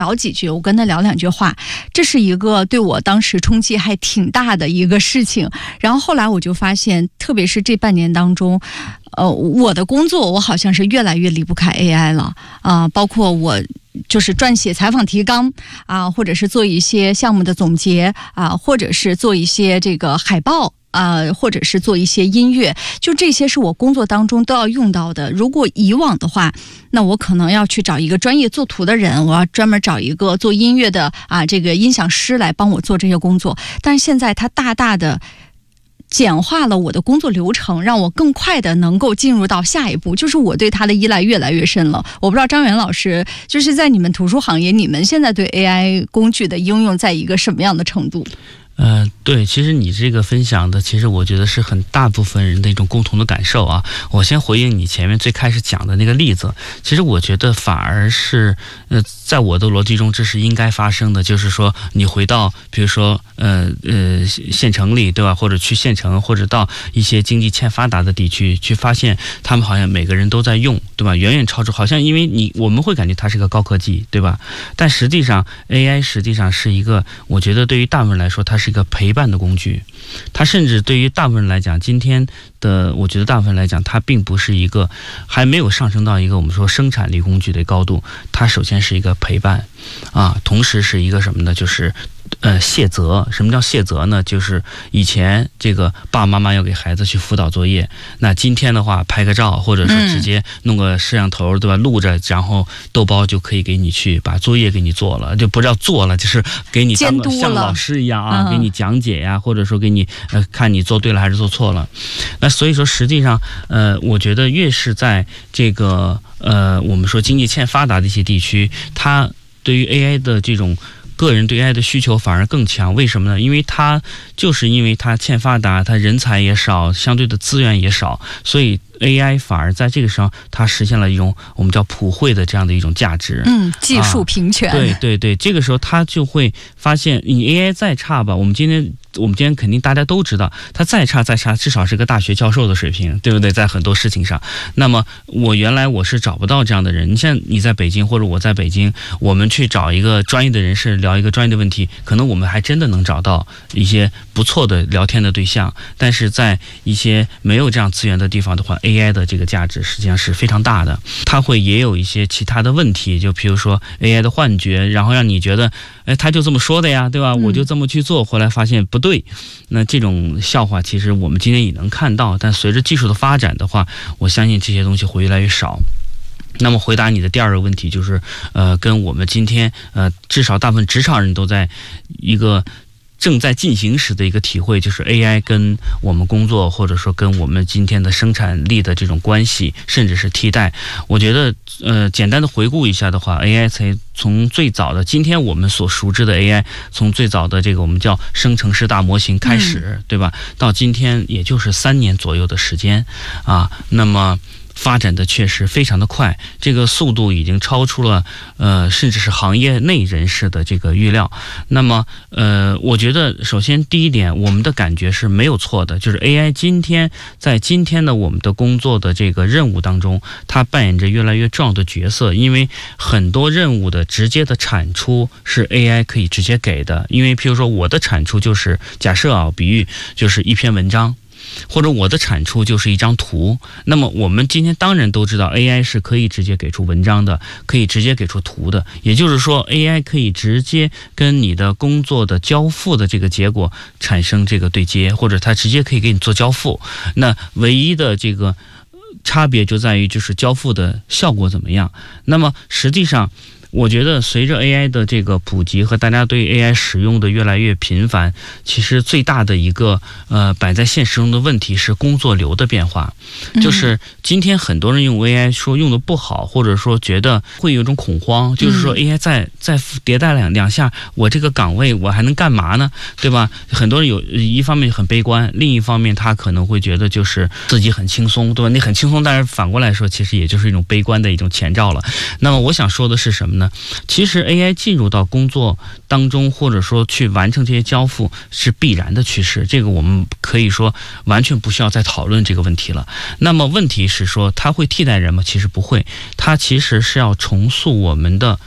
聊几句，我跟他聊2句话，这是一个对我当时冲击还挺大的一个事情。然后后来我就发现，特别是这半年当中，我的工作我好像是越来越离不开 AI 了包括我就是撰写采访提纲或者是做一些项目的总结或者是做一些这个海报。或者是做一些音乐，就这些是我工作当中都要用到的。如果以往的话，那我可能要去找一个专业做图的人，我要专门找一个做音乐的这个音响师来帮我做这些工作。但是现在它大大的简化了我的工作流程，让我更快的能够进入到下一步，就是我对它的依赖越来越深了。我不知道张元老师，就是在你们图书行业，你们现在对 AI 工具的应用在一个什么样的程度？ 对，其实你这个分享的，其实我觉得是很大部分人的一种共同的感受啊。我先回应你前面最开始讲的那个例子，其实我觉得反而是，在我的逻辑中，这是应该发生的。就是说，你回到比如说县城里，对吧？或者去县城，或者到一些经济欠发达的地区，去发现他们好像每个人都在用，对吧？远远超出，好像因为我们会感觉它是个高科技，对吧？但实际上 AI 实际上是一个，我觉得对于大部分人来说，它是一个陪伴的工具。它甚至对于大部分人来讲，今天的我觉得大部分人来讲，它并不是一个，还没有上升到一个我们说生产力工具的高度。它首先是一个陪伴同时是一个什么呢？就是卸责。什么叫卸责呢？就是以前这个爸爸妈妈要给孩子去辅导作业，那今天的话拍个照，或者是直接弄个摄像头，对吧？录着，然后豆包就可以给你去把作业给你做了，就不叫做了，就是给你当像老师一样给你讲解呀，或者说给你看你做对了还是做错了。那所以说实际上我觉得越是在这个我们说经济欠发达的一些地区，它对于 AI 的这种个人对 AI 的需求反而更强。为什么呢？因为它欠发达，它人才也少，相对的资源也少，所以 AI 反而在这个时候它实现了一种我们叫普惠的这样的一种价值。 技术平权。 对，这个时候它就会发现，你 AI 再差吧，我们今天肯定大家都知道，它再差至少是个大学教授的水平，对不对？在很多事情上，那么原来我是找不到这样的人。你像你在北京或者我在北京，我们去找一个专业的人士聊一个专业的问题，可能我们还真的能找到一些不错的聊天的对象。但是在一些没有这样资源的地方的话， AI 的这个价值实际上是非常大的。它也有一些其他的问题，就比如说 AI 的幻觉，然后让你觉得他就这么说的呀，对吧？我就这么去做，后来发现不对。那这种笑话其实我们今天也能看到，但随着技术的发展的话，我相信这些东西会越来越少。那么回答你的第二个问题，就是跟我们今天至少大部分职场人都在一个正在进行时的一个体会，就是 AI 跟我们工作或者说跟我们今天的生产力的这种关系，甚至是替代。我觉得简单的回顾一下的话， AI 才从最早的今天我们所熟知的 AI， 从最早的这个我们叫生成式大模型开始，对吧？到今天也就是3年左右的时间那么发展的确实非常的快，这个速度已经超出了甚至是行业内人士的这个预料。那么我觉得首先第一点，我们的感觉是没有错的，就是 AI 在今天的我们的工作的这个任务当中，它扮演着越来越重要的角色。因为很多任务的直接的产出是 AI 可以直接给的。因为譬如说我的产出就是假设比喻就是一篇文章，或者我的产出就是一张图。那么我们今天当然都知道 AI 是可以直接给出文章的，可以直接给出图的，也就是说 AI 可以直接跟你的工作的交付的这个结果产生这个对接，或者它直接可以给你做交付。那唯一的这个差别就在于就是交付的效果怎么样。那么实际上我觉得随着 AI 的这个普及和大家对 AI 使用的越来越频繁，其实最大的一个摆在现实中的问题是工作流的变化。就是今天很多人用 AI 说用的不好，或者说觉得会有一种恐慌，就是说 AI 再迭代两下，我这个岗位我还能干嘛呢？对吧？很多人有一方面很悲观，另一方面他可能会觉得就是自己很轻松，对吧？你很轻松，但是反过来说其实也就是一种悲观的一种前兆了。那么我想说的是什么呢？其实 AI 进入到工作当中，或者说去完成这些交付是必然的趋势，这个我们可以说完全不需要再讨论这个问题了。那么问题是说它会替代人吗？其实不会，它其实是要重塑我们的